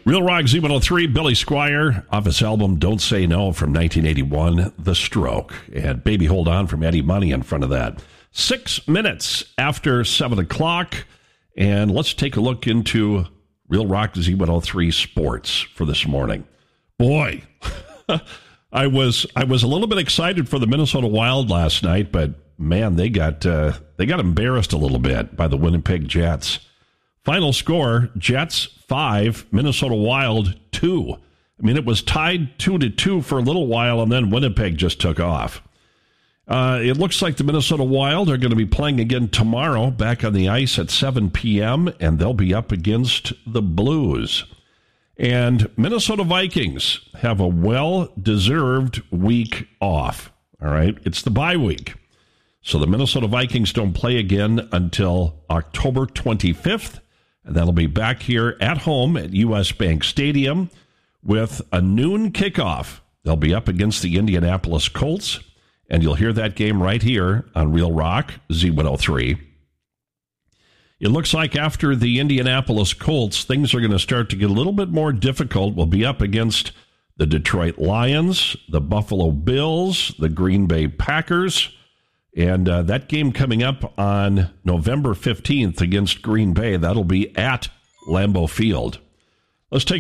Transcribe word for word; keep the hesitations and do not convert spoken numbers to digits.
Real Rock Z one oh three, Billy Squier, off his album Don't Say No from nineteen eighty-one, The Stroke. And Baby Hold On from Eddie Money in front of that. Six minutes after seven o'clock, and let's take a look into Real Rock Z one oh three sports for this morning. Boy, I was I was a little bit excited for the Minnesota Wild last night, but man, they got uh, they got embarrassed a little bit by the Winnipeg Jets. Final score, Jets five, Minnesota Wild two. I mean, it was tied two to two for a little while, and then Winnipeg just took off. Uh, it looks like the Minnesota Wild are going to be playing again tomorrow back on the ice at seven p.m., and they'll be up against the Blues. And Minnesota Vikings have a well-deserved week off. All right, it's the bye week. So the Minnesota Vikings don't play again until October twenty-fifth, and that'll be back here at home at U S. Bank Stadium with a noon kickoff. They'll be up against the Indianapolis Colts, and you'll hear that game right here on Real Rock Z one oh three. It looks like after the Indianapolis Colts, things are going to start to get a little bit more difficult. We'll be up against the Detroit Lions, the Buffalo Bills, the Green Bay Packers, and uh, that game coming up on November fifteenth against Green Bay, that'll be at Lambeau Field. Let's take